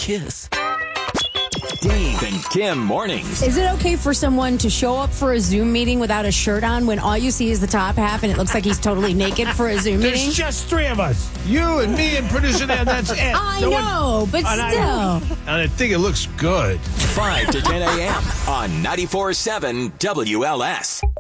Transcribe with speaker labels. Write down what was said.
Speaker 1: kiss. Dave and Kim mornings.
Speaker 2: Is it okay for someone to show up for a Zoom meeting without a shirt on when all you see is the top half and it looks like he's totally naked for a Zoom meeting?
Speaker 3: There's just three of us. You and me and producer Dan, that's it.
Speaker 2: I know, but still.
Speaker 3: And I think it looks good.
Speaker 1: 5 to 10 a.m. on 94.7 WLS.